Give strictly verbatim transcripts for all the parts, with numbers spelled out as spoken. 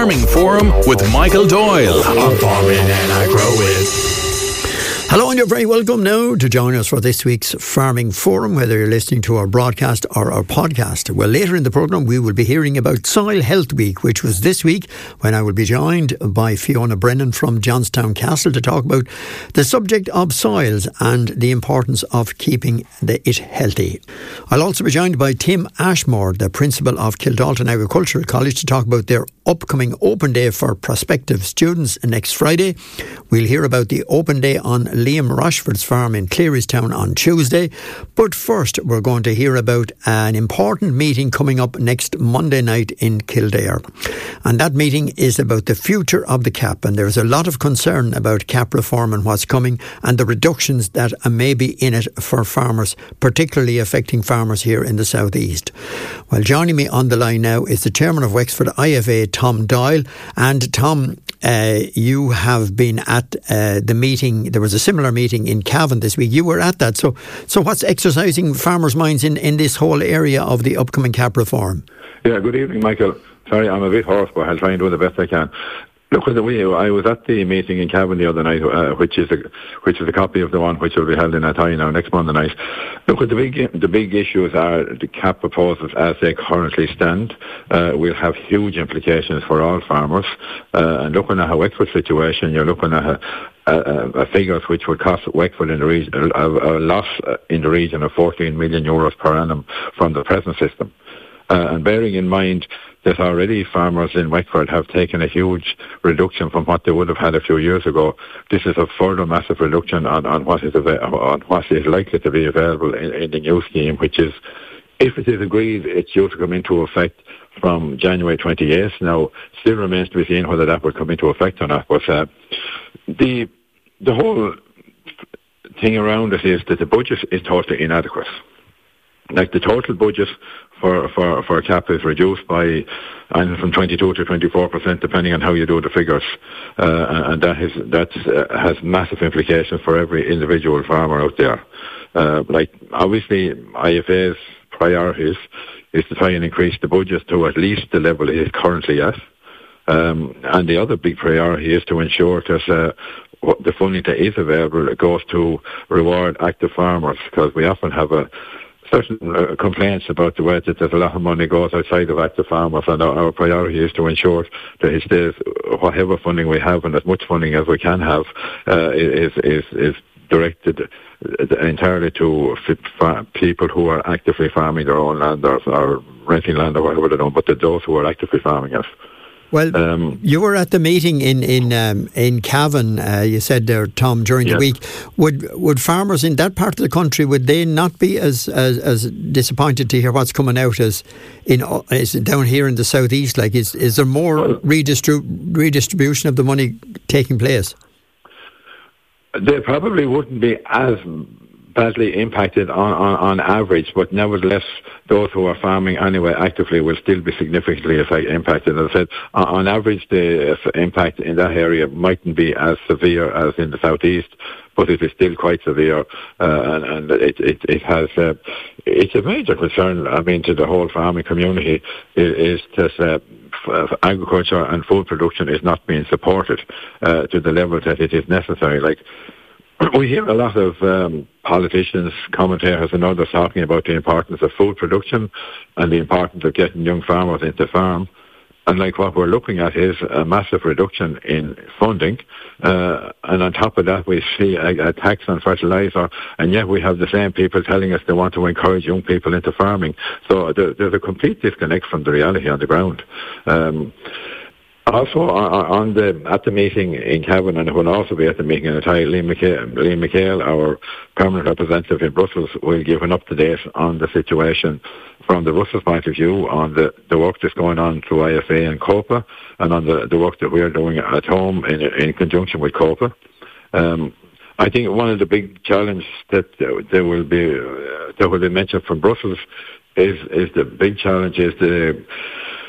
Farming Forum with Michael Doyle. I'm farming and I grow it. Hello, and you're very welcome now to join us for this week's Farming Forum, whether you're listening to our broadcast or our podcast. Well, later in the programme, we will be hearing about Soil Health Week, which was this week, when I will be joined by Fiona Brennan from Johnstown Castle to talk about the subject of soils and the importance of keeping the, it healthy. I'll also be joined by Tim Ashmore, the principal of Kildalton Agricultural College, to talk about their upcoming Open Day for prospective students next Friday. We'll hear about the Open Day on Liam Rochford's farm in Clearystown on Tuesday. But first, we're going to hear about an important meeting coming up next Monday night in Kildare. And that meeting is about the future of the C A P. And there's a lot of concern about C A P reform and what's coming and the reductions that may be in it for farmers, particularly affecting farmers here in the southeast. Well, joining me on the line now is the chairman of Wexford I F A, Tom Doyle. And Tom, uh, you have been at uh, the meeting. There was a similar meeting in Cavan this week. You were at that. So so what's exercising farmers' minds in, in this whole area of the upcoming C A P reform? Yeah, good evening, Michael. Sorry, I'm a bit hoarse, but I'll try and do the best I can. Look, the way I was at the meeting in Cavan the other night, uh, which is a which is a copy of the one which will be held in Athy now next Monday night. Look, the big the big issues are the C A P proposals as they currently stand. Uh, will have huge implications for all farmers. Uh, and looking at a Wexford situation, you're looking at a, a, a figures which would cost Wexford in the region a, a loss in the region of fourteen million euros per annum from the present system. Uh, and bearing in mind that already farmers in Wexford have taken a huge reduction from what they would have had a few years ago, this is a further massive reduction on, on, what, is ava- on what is likely to be available in, in the new scheme, which is, if it is agreed, it's due to come into effect from January twenty-eighth. Now, still remains to be seen whether that will come into effect or not. But uh, the the whole thing around it is that the budget is totally inadequate. Like the total budget for, for, for C A P is reduced by and from twenty-two to twenty-four percent, depending on how you do the figures, uh, and that is that uh, has massive implications for every individual farmer out there. Uh, like obviously, I F A's priorities is to try and increase the budget to at least the level it is currently at, um, and the other big priority is to ensure that uh, the funding that is available goes to reward active farmers, because we often have a certain uh, complaints about the way that there's a lot of money goes outside of active farmers, and our, our priority is to ensure that it stays, whatever funding we have and as much funding as we can have uh, is, is, is directed entirely to far- people who are actively farming their own land or, or renting land or whatever they do, but to those who are actively farming it. Well, um, you were at the meeting in in um, in Cavan. Uh, you said there, Tom, during yes. the week. Would would farmers in that part of the country, would they not be as as, as disappointed to hear what's coming out as in is down here in the southeast? Like, is is there more well, redistrib- redistribution of the money taking place? They probably wouldn't be as badly impacted on, on, on average, but nevertheless, those who are farming anyway actively will still be significantly effect, impacted. As I said, on, on average, the impact in that area mightn't be as severe as in the southeast, but it is still quite severe, uh, and, and it, it, it has, uh, it's a major concern, I mean, to the whole farming community, is, is that uh, f- agriculture and food production is not being supported uh, to the level that it is necessary. Like, we hear a lot of um, politicians, commentators and others talking about the importance of food production and the importance of getting young farmers into farm. And like what we're looking at is a massive reduction in funding. Uh, and on top of that, we see a, a tax on fertiliser. And yet we have the same people telling us they want to encourage young people into farming. So there, there's a complete disconnect from the reality on the ground. Um, Also, on the at the meeting in Cavan, and will also be at the meeting in Athy, Liam McHale, Liam McHale, our permanent representative in Brussels, will give an up-to-date on the situation from the Brussels point of view, on the, the work that's going on through I F A and COPA, and on the, the work that we're doing at home in, in conjunction with COPA. Um, I think one of the big challenges that uh, there will be uh, that will be mentioned from Brussels is is the big challenge is the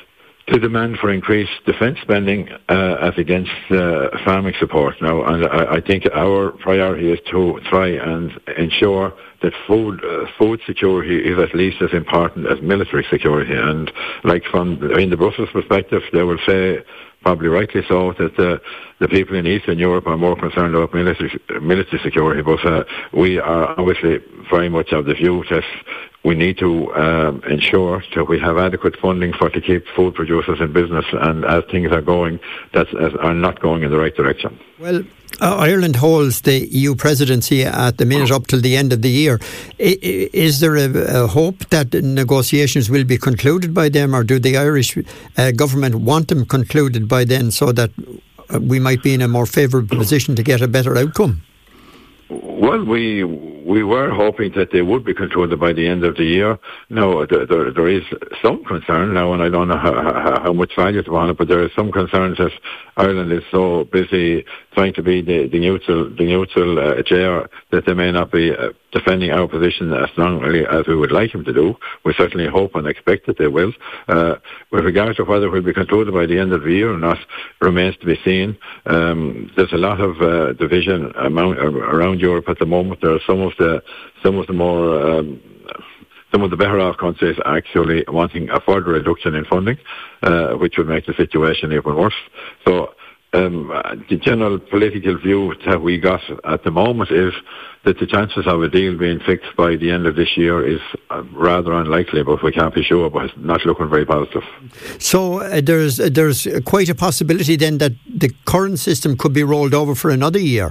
the demand for increased defence spending uh, as against uh, farming support now, and I, I think our priority is to try and ensure that food uh, food security is at least as important as military security. And like from in the Brussels perspective, they will say, probably rightly so, that uh, the people in Eastern Europe are more concerned about military military security. But uh, we are obviously very much of the view that we need to um, ensure that we have adequate funding for to keep food producers in business, and as things are going, that are not going in the right direction. Well, uh, Ireland holds the E U presidency at the minute up till the end of the year. I, is there a, a hope that negotiations will be concluded by them, or do the Irish uh, government want them concluded by then, so that we might be in a more favourable position to get a better outcome? Well, we we were hoping that they would be concluded by the end of the year. No, there, there, there is some concern now, and I don't know how, how, how much value to on it, but there is some concerns that Ireland is so busy trying to be the, the neutral, the neutral uh, chair, that they may not be uh, defending our position as strongly as we would like them to do. We certainly hope and expect that they will. Uh, with regard to whether it will be concluded by the end of the year or not, remains to be seen. Um, there's a lot of uh, division among, around Europe at the moment. There are some of the some of the more um, some of the better off countries actually wanting a further reduction in funding, uh, which would make the situation even worse. So um, the general political view that we got at the moment is that the chances of a deal being fixed by the end of this year is uh, rather unlikely, but we can't be sure, but it's not looking very positive. So uh, there's uh, there's quite a possibility then that the current system could be rolled over for another year.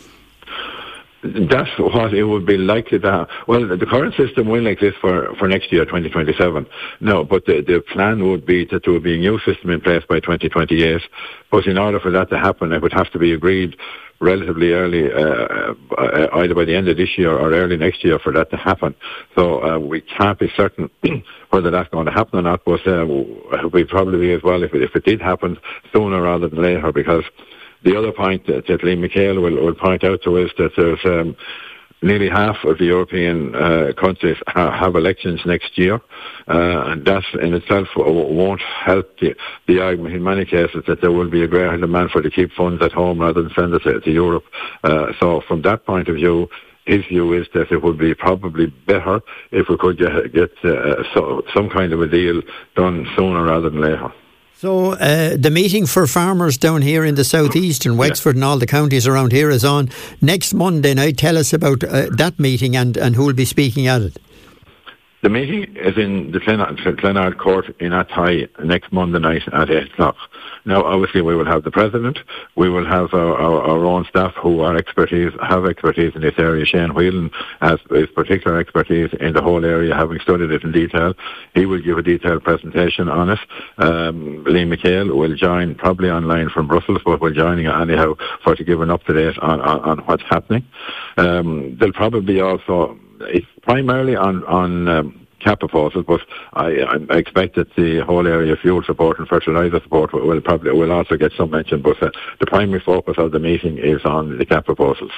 That's what it would be likely to have. Well, the current system will exist for, for next year, twenty twenty-seven. No, but the, the plan would be that there would be a new system in place by twenty twenty-eight. But in order for that to happen, it would have to be agreed relatively early, uh, either by the end of this year or early next year for that to happen. So uh, we can't be certain whether that's going to happen or not, but uh, we'd probably be as well if it, if it did happen sooner rather than later, because the other point that, that Liam McHale will, will point out to is that there's um, nearly half of the European uh, countries ha- have elections next year, uh, and that in itself won't help the, the argument in many cases that there will be a greater demand for to keep funds at home rather than send it to, to Europe. Uh, so from that point of view, his view is that it would be probably better if we could get, get uh, so, some kind of a deal done sooner rather than later. So uh, the meeting for farmers down here in the southeast and Wexford yeah. and all the counties around here is on next Monday night. Tell us about uh, that meeting and, and who will be speaking at it. The meeting is in the Glenard Court in Athy next Monday night at eight o'clock. Now, obviously, we will have the President, we will have our, our, our own staff who are expertise, have expertise in this area. Shane Whelan has his particular expertise in the whole area, having studied it in detail. He will give a detailed presentation on it. Um, Liam McHale will join, probably online from Brussels, but will join anyhow for to give an up-to-date on, on, on what's happening. Um, there'll probably also... It's primarily on, on um, cap proposals, but I, I expect that the whole area of fuel support and fertiliser support will, will probably will also get some mention, but uh, the primary focus of the meeting is on the cap proposals.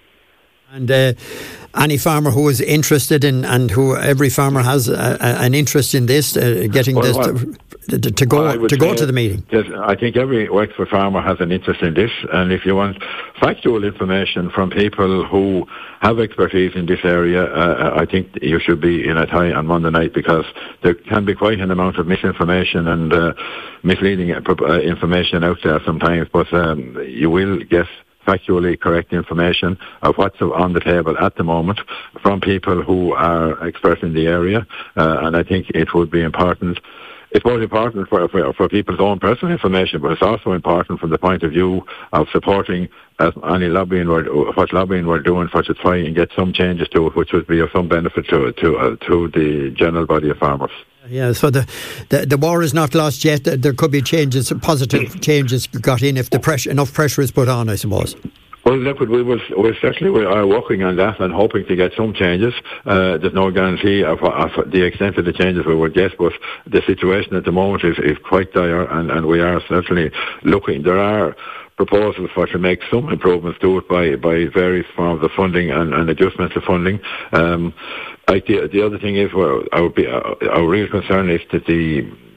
And uh, any farmer who is interested in, and who every farmer has a, a, an interest in this, uh, getting well, this to, to, to go to go to the meeting. I think every Wexford farmer has an interest in this, and if you want factual information from people who have expertise in this area, uh, I think you should be in Athy on Monday night, because there can be quite an amount of misinformation and uh, misleading uh, information out there sometimes, but um, you will get factually correct information of what's on the table at the moment from people who are experts in the area, uh, and I think it would be important. It's both important for, for for people's own personal information, but it's also important from the point of view of supporting as any lobbying we're, what lobbying we're doing for to try and get some changes to it, which would be of some benefit to to uh, to the general body of farmers. Yeah, so the, the the war is not lost yet. There could be changes, positive changes got in if the pressure, enough pressure is put on, I suppose. Well, look, we will we certainly we are working on that and hoping to get some changes. Uh, there's no guarantee of, of the extent of the changes we would get, but the situation at the moment is, is quite dire, and, and we are certainly looking. There are proposals for to make some improvements to it by, by various forms of funding and, and adjustments of funding. Um, I, the, the other thing is, well, our, our real concern is that the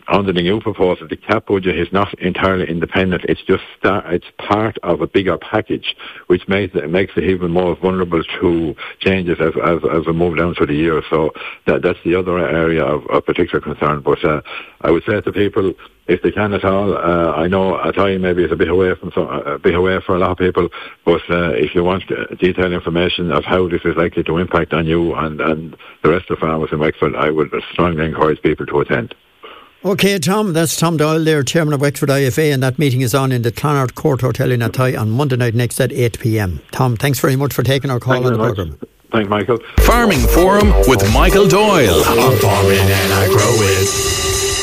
under the new proposal, the C A P budget is not entirely independent. It's just start, it's part of a bigger package, which makes it makes it even more vulnerable to changes as as, as we move down through the year. So that that's the other area of, of particular concern. But uh, I would say to people, if they can at all, uh, I know at time maybe it's a bit away from some, a bit away for a lot of people, but uh, if you want detailed information of how this is likely to impact on you and, and the rest of the farmers in Wexford, I would strongly encourage people to attend. OK, Tom, that's Tom Doyle there, Chairman of Wexford I F A, and that meeting is on in the Clonard Court Hotel in Athy on Monday night next at eight p.m. Tom, thanks very much for taking our call on the programme. Thanks, Michael. Farming Forum with Michael Doyle on Farming and Agro With.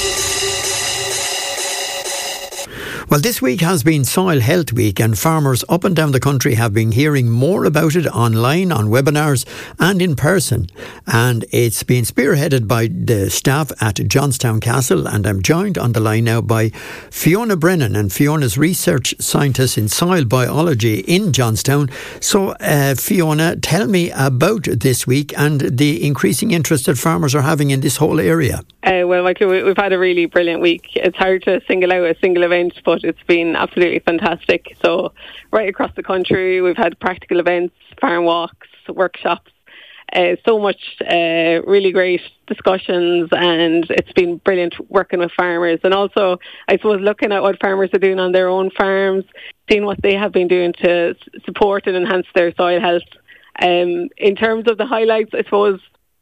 Well, this week has been Soil Health Week, and farmers up and down the country have been hearing more about it online, on webinars and in person. And it's been spearheaded by the staff at Johnstown Castle, and I'm joined on the line now by Fiona Brennan, and Fiona's research scientist in soil biology in Johnstown. So, uh, Fiona, tell me about this week and the increasing interest that farmers are having in this whole area. Uh, well, Michael, we've had a really brilliant week. It's hard to single out a single event, but it's been absolutely fantastic. So right across the country, we've had practical events, farm walks, workshops, uh, so much uh, really great discussions, and it's been brilliant working with farmers. And also, I suppose, looking at what farmers are doing on their own farms, seeing what they have been doing to support and enhance their soil health. Um, in terms of the highlights, I suppose,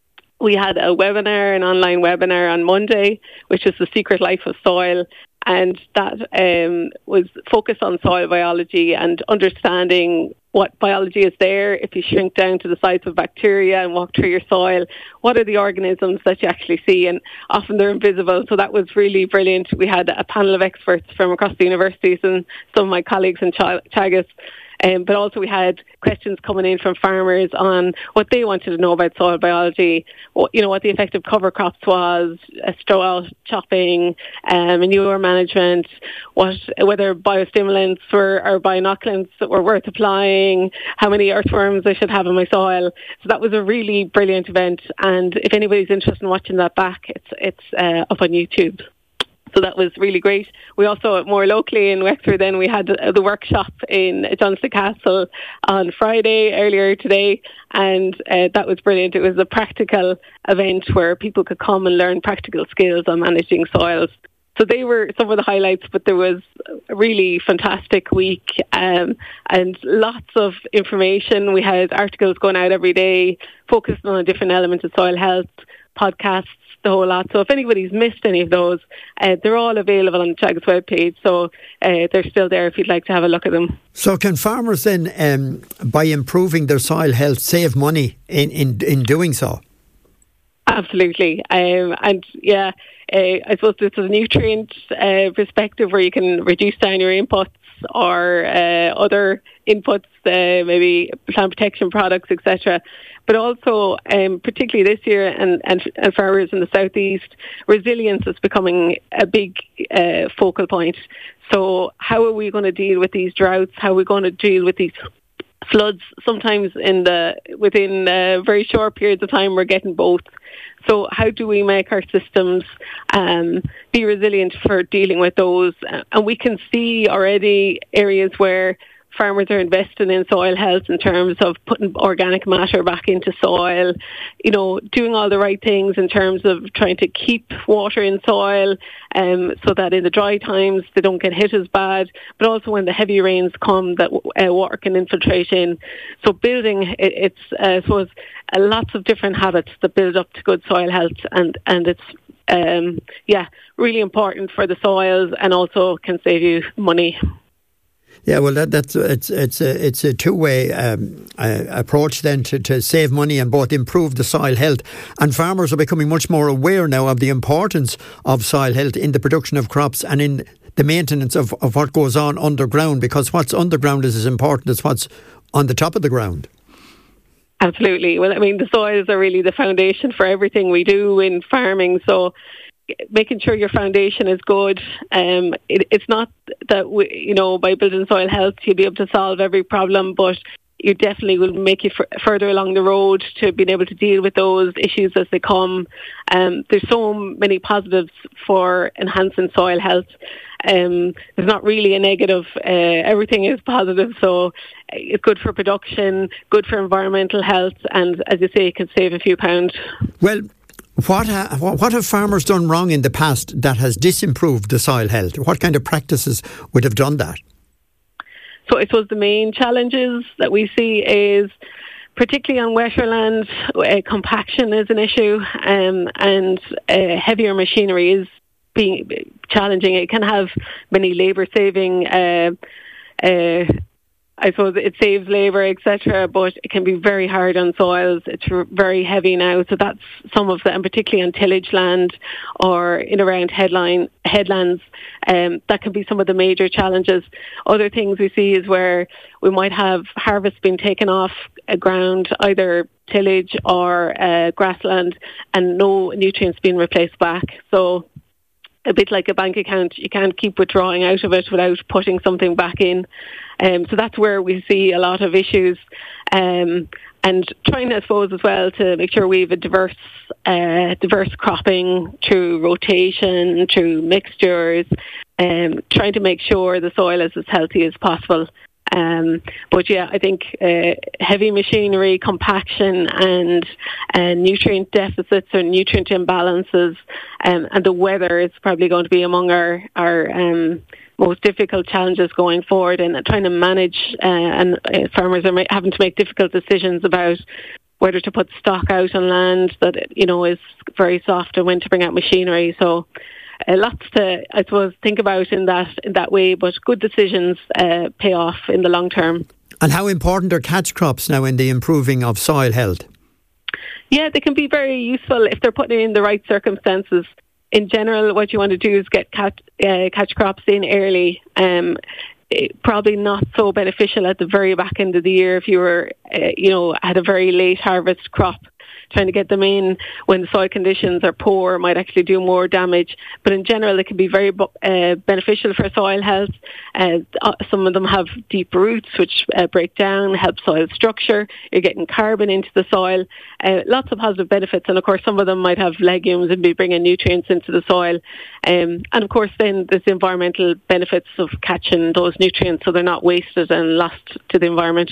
we had a webinar, an online webinar on Monday, which is The Secret Life of Soil, and that um, was focused on soil biology and understanding what biology is there. If you shrink down to the size of bacteria and walk through your soil, what are the organisms that you actually see? And often they're invisible, so that was really brilliant. We had a panel of experts from across the universities and some of my colleagues in Ch- Teagasc. Um, but also we had questions coming in from farmers on what they wanted to know about soil biology, what, you know, what the effect of cover crops was, uh, straw chopping, um, manure management, what whether biostimulants were, or bioinoculants that were worth applying, how many earthworms I should have in my soil. So that was a really brilliant event, and if anybody's interested in watching that back, it's it's uh, up on YouTube. So that was really great. We also, more locally in Wexford, then we had the, the workshop in Johnstown Castle on Friday, earlier today, and uh, that was brilliant. It was a practical event where people could come and learn practical skills on managing soils. So they were some of the highlights, but there was a really fantastic week um, and lots of information. We had articles going out every day focused on a different element of soil health, podcasts, the whole lot. So if anybody's missed any of those, uh, they're all available on the Teagasc webpage. So uh, they're still there if you'd like to have a look at them. So can farmers then, um, by improving their soil health, save money in, in, in doing so? Absolutely. Um, and yeah, uh, I suppose this is a nutrient uh, perspective where you can reduce down your inputs or uh, other inputs, uh, maybe plant protection products, et cetera. But also, um, particularly this year, and, and, and farmers in the southeast, resilience is becoming a big uh, focal point. So how are we going to deal with these droughts? How are we going to deal with these floods? Sometimes in the within uh, very short periods of time, we're getting both. So how do we make our systems um, be resilient for dealing with those? And we can see already areas where farmers are investing in soil health in terms of putting organic matter back into soil, you know, doing all the right things in terms of trying to keep water in soil um, so that in the dry times they don't get hit as bad, but also when the heavy rains come that uh, water can infiltrate in. So building, it, it's, uh, I suppose, uh, lots of different habits that build up to good soil health, and, and it's, um, yeah, really important for the soils and also can save you money. Yeah, well, that, that's it's it's a it's a two way um, uh, approach then to, to save money and both improve the soil health. And farmers are becoming much more aware now of the importance of soil health in the production of crops and in the maintenance of, of what goes on underground, because what's underground is as important as what's on the top of the ground. Absolutely. Well, I mean, the soils are really the foundation for everything we do in farming. So making sure your foundation is good. Um, it, it's not that, we, you know, by building soil health, you'll be able to solve every problem, but you definitely will make you f- further along the road to being able to deal with those issues as they come. Um, there's so many positives for enhancing soil health. Um, there's not really a negative. Uh, everything is positive. So it's good for production, good for environmental health, and as you say, it can save a few pounds. Well, what ha- what have farmers done wrong in the past that has disimproved the soil health? What kind of practices would have done that? So I suppose the main challenges that we see is, particularly on wetter land, uh, compaction is an issue, um, and uh, heavier machinery is being challenging. It can have many labour-saving, uh, uh, I suppose it saves labour, et cetera, but it can be very hard on soils. It's very heavy now, so that's some of the, and particularly on tillage land or in around headline headlands, um, that can be some of the major challenges. Other things we see is where we might have harvest being taken off a ground, either tillage or uh, grassland, and no nutrients being replaced back. So a bit like a bank account, you can't keep withdrawing out of it without putting something back in. Um, so that's where we see a lot of issues. Um, and trying, I suppose, as well to make sure we have a diverse, uh, diverse cropping through rotation, through mixtures, um, trying to make sure the soil is as healthy as possible. Um, but yeah, I think uh, heavy machinery, compaction and uh, nutrient deficits or nutrient imbalances, um, and the weather is probably going to be among our, our um, most difficult challenges going forward, and trying to manage uh, and uh, farmers are ma- having to make difficult decisions about whether to put stock out on land that, you know, is very soft and when to bring out machinery. So Uh, lots to, I suppose, think about in that in that way, but good decisions uh, pay off in the long term. And how important are catch crops now in the improving of soil health? Yeah, they can be very useful if they're put in the right circumstances. In general, what you want to do is get catch, uh, catch crops in early. Um, it, probably not so beneficial at the very back end of the year if you were, uh, you know, had a very late harvest crop. Trying to get them in when the soil conditions are poor might actually do more damage. But in general, it can be very uh, beneficial for soil health. Uh, some of them have deep roots, which uh, break down, help soil structure. You're getting carbon into the soil. Uh, lots of positive benefits. And of course, some of them might have legumes and be bringing nutrients into the soil. Um, and of course, then there's the environmental benefits of catching those nutrients so they're not wasted and lost to the environment.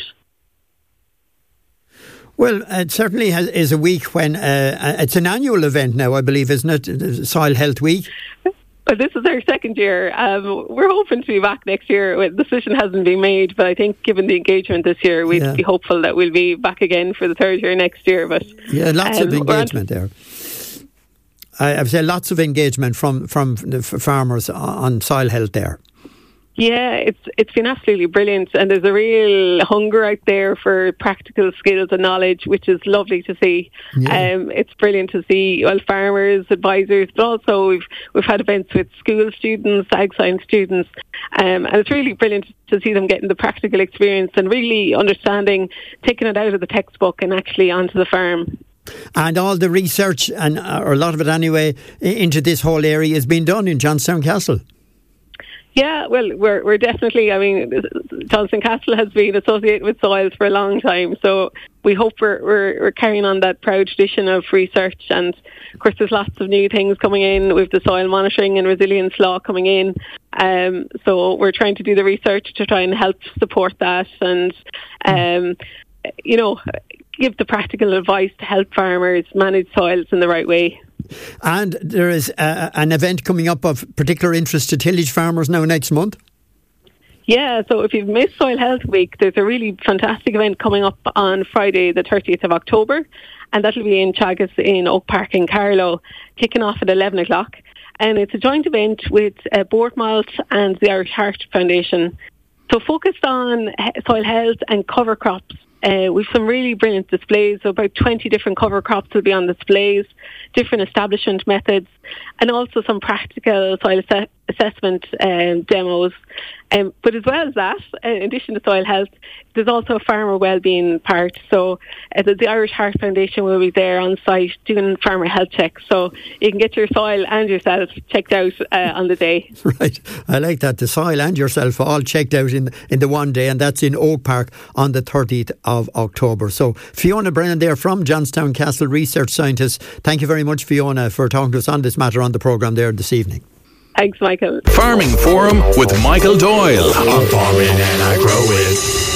Well, it certainly has, is a week when uh, it's an annual event now, I believe, isn't it? Soil Health Week. Well, this is our second year. Um, we're hoping to be back next year. The decision hasn't been made, but I think given the engagement this year, we'd yeah. be hopeful that we'll be back again for the third year next year. But yeah, lots um, of engagement there. I, I've said lots of engagement from from the farmers on soil health there. Yeah, it's it's been absolutely brilliant, and there's a real hunger out there for practical skills and knowledge, which is lovely to see. Yeah. Um, it's brilliant to see well farmers, advisors, but also we've we've had events with school students, ag science students, um, and it's really brilliant to see them getting the practical experience and really understanding, taking it out of the textbook and actually onto the farm. And all the research, and or a lot of it anyway, into this whole area is being done in Johnstown Castle. Yeah, well, we're we're definitely, I mean, Johnstown Castle has been associated with soils for a long time, so we hope we're, we're, we're carrying on that proud tradition of research, and of course there's lots of new things coming in with the soil monitoring and resilience law coming in, um, so we're trying to do the research to try and help support that and, um, you know, give the practical advice to help farmers manage soils in the right way. And there is uh, an event coming up of particular interest to tillage farmers now next month. Yeah, so if you've missed Soil Health Week, there's a really fantastic event coming up on Friday the thirtieth of October, and that'll be in Chagas in Oak Park in Carlow, kicking off at eleven o'clock. And it's a joint event with uh, Bournemouth and the Irish Heart Foundation. So focused on soil health and cover crops. Uh, we've some really brilliant displays, so about twenty different cover crops will be on displays, different establishment methods, and also some practical soil ass- assessment um, demos. Um, but as well as that, in addition to soil health, there's also a farmer wellbeing part. So uh, the, the Irish Heart Foundation will be there on site doing farmer health checks. So you can get your soil and yourself checked out uh, on the day. Right. I like that. The soil and yourself all checked out in, in the one day, and that's in Oak Park on the thirtieth of October. So Fiona Brennan there from Johnstown Castle, research scientist. Thank you very much, Fiona, for talking to us on this matter on the programme there this evening. Thanks, Michael. Farming Forum with Michael Doyle on Farming and I Grow It.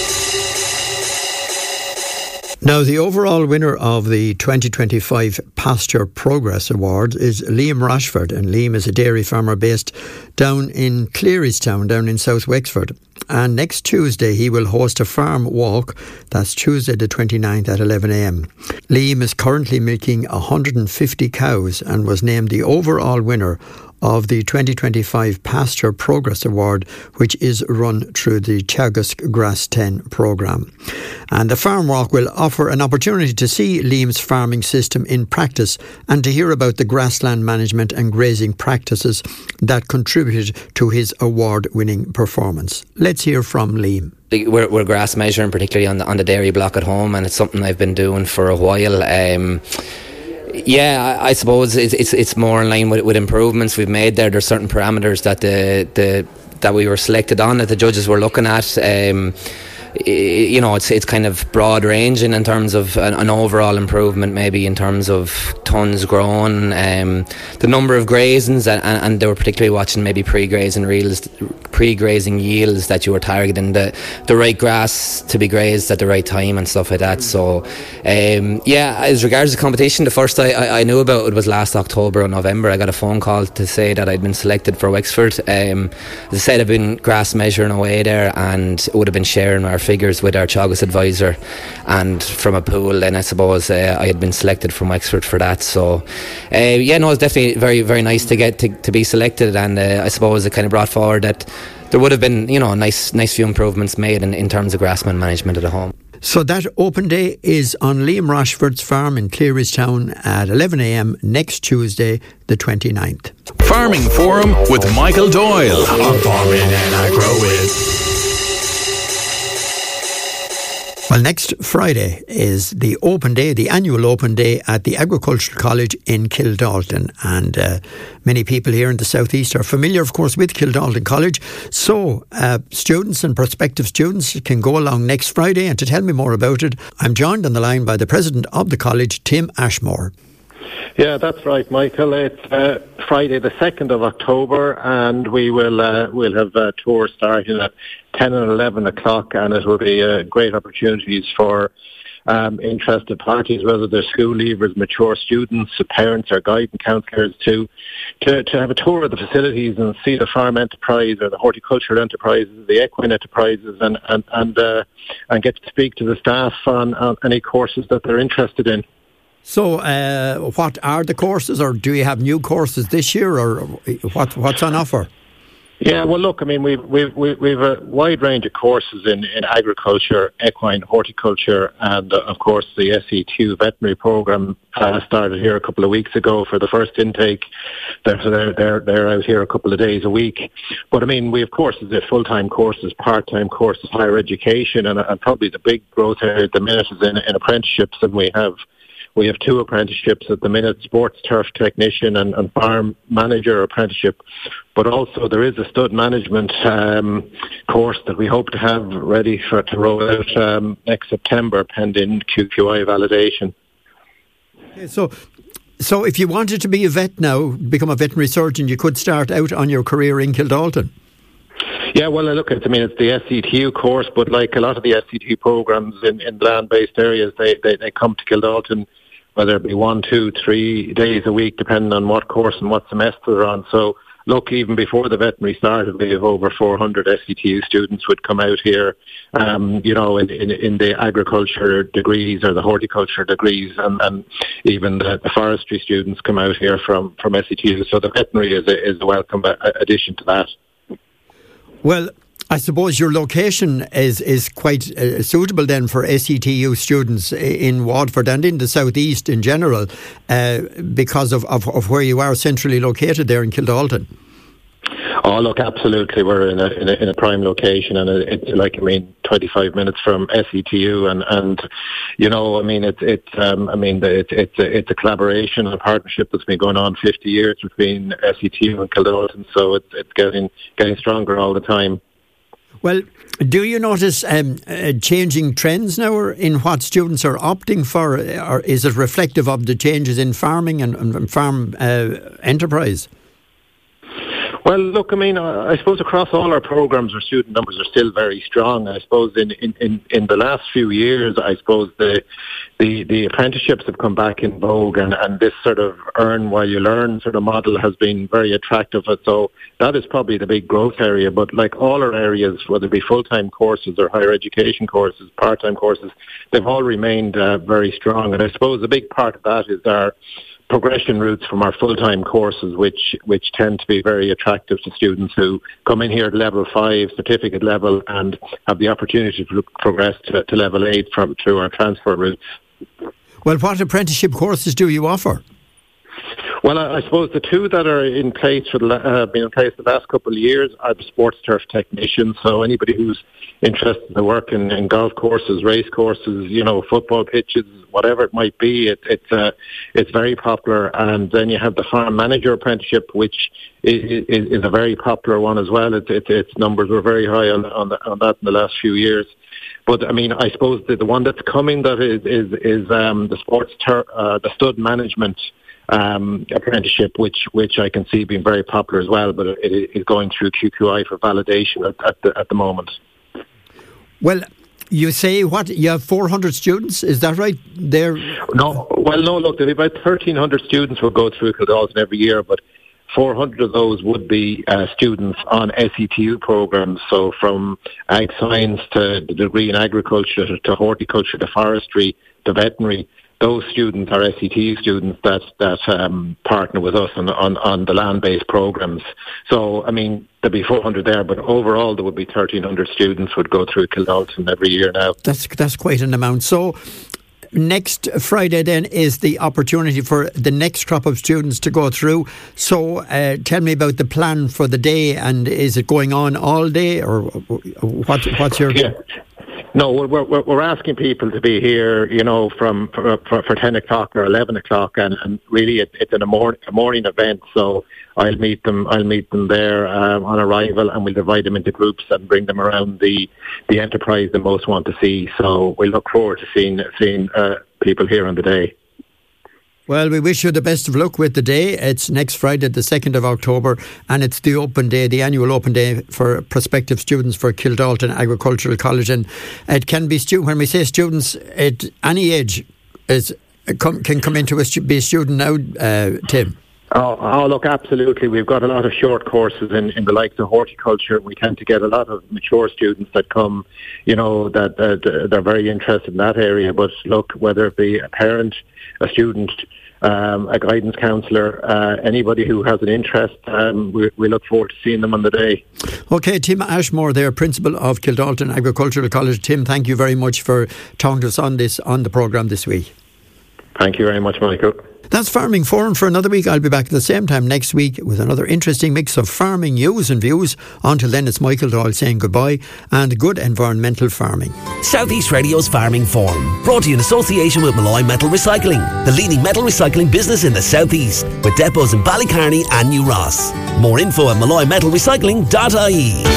Now, the overall winner of the twenty twenty-five Pasture Progress Award is Liam Rashford, and Liam is a dairy farmer based down in Clearystown, down in South Wexford. And next Tuesday he will host a farm walk. That's Tuesday the twenty-ninth at eleven a m. Liam is currently milking one hundred fifty cows and was named the overall winner of the twenty twenty-five Pasture Progress Award, which is run through the Teagasc Grass ten programme. And the farm walk will offer an opportunity to see Liam's farming system in practice and to hear about the grassland management and grazing practices that contributed to his award-winning performance. Let's hear from Liam. We're, we're grass measuring, particularly on the, on the dairy block at home, and it's something I've been doing for a while. Um, Yeah, I suppose it's it's, it's more in line with, with improvements we've made there. There's certain parameters that the the that we were selected on that the judges were looking at. Um, you know, it's it's kind of broad ranging in terms of an, an overall improvement, maybe in terms of tonnes grown, um, the number of grazings, and, and they were particularly watching maybe pre-grazing yields, pre-grazing yields that you were targeting the the right grass to be grazed at the right time and stuff like that. So, um, yeah, as regards to competition, the first I, I, I knew about it was last October or November. I got a phone call to say that I'd been selected for Wexford. Um, as I said, I've been grass measuring away there, and it would have been sharing our figures with our Teagasc advisor, and from a pool then I suppose uh, I had been selected from Wexford for that. So uh, yeah, no, it's definitely very very nice to get to, to be selected, and uh, I suppose it kind of brought forward that there would have been, you know, nice nice few improvements made in, in terms of grassland management at home. So that open day is on Liam Rashford's farm in Clearystown at eleven a m next Tuesday the twenty-ninth. Farming Forum with Michael Doyle on Farming and I Grow It. Well, next Friday is the open day, the annual open day at the Agricultural College in Kildalton. And uh, many people here in the southeast are familiar, of course, with Kildalton College. So uh, students and prospective students can go along next Friday. And to tell me more about it, I'm joined on the line by the president of the college, Tim Ashmore. Yeah, that's right, Michael. It's uh, Friday the second of October, and we will uh, we'll have a tour starting at ten and eleven o'clock, and it will be uh, great opportunities for um, interested parties, whether they're school leavers, mature students, parents or guidance counsellors, to, to to have a tour of the facilities and see the farm enterprise or the horticultural enterprises, the equine enterprises, and and and, uh, and get to speak to the staff on, on any courses that they're interested in. So, uh, what are the courses, or do you have new courses this year, or what? What's on offer? Yeah, well, look, I mean, we've we've we've a wide range of courses in, in agriculture, equine, horticulture, and uh, of course the S E T U veterinary program uh, started here a couple of weeks ago for the first intake. They're they're they're they're out here a couple of days a week. But I mean, we have courses, the full time courses, part time courses, higher education, and, and probably the big growth area at the minute is in, in apprenticeships, and we have. We have two apprenticeships at the minute, sports turf technician and, and farm manager apprenticeship. But also there is a stud management um, course that we hope to have ready for to roll out um, next September, pending Q Q I validation. Okay, so, so if you wanted to be a vet now, become a veterinary surgeon, you could start out on your career in Kildalton. Yeah, well, I look at it, I mean, it's the S E T U course, but like a lot of the S E T U programs in, in land-based areas, they, they, they come to Kildalton, whether it be one, two, three days a week, depending on what course and what semester they're on. So, look, even before the veterinary started, we have over four hundred S E T U students would come out here, um, you know, in, in, in the agriculture degrees or the horticulture degrees, and, and even the, the forestry students come out here from, from S E T U. So the veterinary is a, is a welcome addition to that. Well, I suppose your location is is quite uh, suitable then for S E T U students in Waterford and in the southeast in general, uh, because of, of, of where you are centrally located there in Kildalton. Oh, look, absolutely. We're in a in a, in a prime location, and it's like, I mean, twenty-five minutes from S E T U, and, and you know, I mean, it's it's um, I mean, it's it's a, it's a collaboration and a partnership that's been going on fifty years between S E T U and Kildalton, so it's it's getting getting stronger all the time. Well, do you notice um, uh, changing trends now in what students are opting for, or is it reflective of the changes in farming and, and farm uh, enterprise? Well, look, I mean, I suppose across all our programs, our student numbers are still very strong. I suppose in, in, in, in the last few years, I suppose the the, the apprenticeships have come back in vogue, and, and this sort of earn while you learn sort of model has been very attractive. So that is probably the big growth area. But like all our areas, whether it be full-time courses or higher education courses, part-time courses, they've all remained uh, very strong. And I suppose a big part of that is our progression routes from our full-time courses, which which tend to be very attractive to students who come in here at level five, certificate level, and have the opportunity to progress to, to level eight from through our transfer routes. Well, what apprenticeship courses do you offer? Well, I, I suppose the two that are in place for the uh, been in place the last couple of years are the sports turf technicians. So anybody who's interested in the work in, in golf courses, race courses, you know, football pitches, whatever it might be, it, it's uh, it's very popular. And then you have the farm manager apprenticeship, which is, is a very popular one as well. It, it, its numbers were very high on on, the, on that in the last few years. But I mean, I suppose the, the one that's coming that is is, is um, the sports ter- uh, the stud management Um, apprenticeship, which which I can see being very popular as well, but it is going through Q Q I for validation at, at the at the moment. Well, you say what you have four hundred students, is that right? There, no, well, no. Look, there's about thirteen hundred students will go through Kildalton every year, but four hundred of those would be uh, students on S E T U programs. So from ag science to the degree in agriculture to, to horticulture to forestry to veterinary. Those students are S E T U students that that um, partner with us on, on, on the land-based programs. So, I mean, there'd be four hundred there, but overall there would be thirteen hundred students would go through Kildalton every year now. That's that's quite an amount. So, next Friday then is the opportunity for the next crop of students to go through. So, uh, tell me about the plan for the day, and is it going on all day, or what? What's your? Yeah. No, we're, we're we're asking people to be here, you know, from for, for, for ten o'clock or eleven o'clock, and, and really it, it's in a, mor- a morning event. So I'll meet them. I'll meet them there um, on arrival, and we'll divide them into groups and bring them around the, the enterprise they most want to see. So we look forward to seeing seeing uh, people here on the day. Well, we wish you the best of luck with the day. It's next Friday, the second of October, and it's the open day, the annual open day for prospective students for Kildalton Agricultural College. And it can be, stu- when we say students, at any age is come, can come into a stu- be a student now, uh, Tim. Oh, oh, look, absolutely. We've got a lot of short courses in, in the likes of horticulture. We tend to get a lot of mature students that come, you know, that, that they're very interested in that area. But look, whether it be a parent, a student, um, a guidance counsellor, uh, anybody who has an interest, um, we, we look forward to seeing them on the day. OK, Tim Ashmore there, Principal of Kildalton Agricultural College. Tim, thank you very much for talking to us on this on the programme this week. Thank you very much, Michael. That's Farming Forum for another week. I'll be back at the same time next week with another interesting mix of farming news and views. Until then, it's Michael Doyle saying goodbye and good environmental farming. Southeast Radio's Farming Forum, brought to you in association with Malloy Metal Recycling, the leading metal recycling business in the Southeast, with depots in Ballycarney and New Ross. More info at malloy metal recycling dot I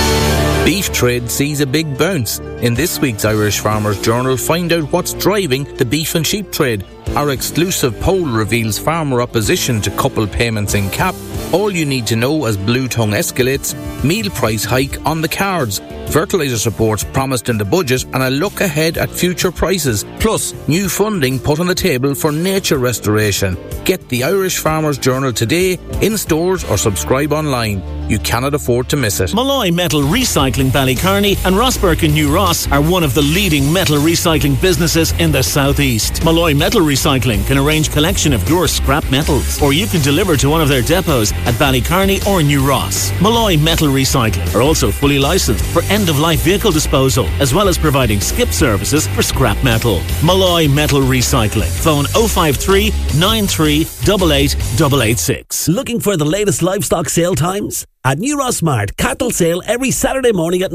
E. Beef trade sees a big bounce. In this week's Irish Farmers Journal, find out what's driving the beef and sheep trade. Our exclusive poll reveals farmer opposition to couple payments in C A P. All you need to know as Blue Tongue escalates, meal price hike on the cards, fertiliser supports promised in the budget, and a look ahead at future prices. Plus, new funding put on the table for nature restoration. Get the Irish Farmers Journal today, in stores or subscribe online. You cannot afford to miss it. Malloy Metal Recycling Ballycarney and Rossburke and New Ross are one of the leading metal recycling businesses in the southeast. Malloy Metal Recycling can arrange collection of your scrap metals, or you can deliver to one of their depots at Ballycarney or New Ross. Malloy Metal Recycling are also fully licensed for end-of-life vehicle disposal, as well as providing skip services for scrap metal. Malloy Metal Recycling. Phone oh five three, nine three eight eight, eight eight eight six. Looking for the latest livestock sale times? At New Ross Mart, cattle sale every Saturday morning at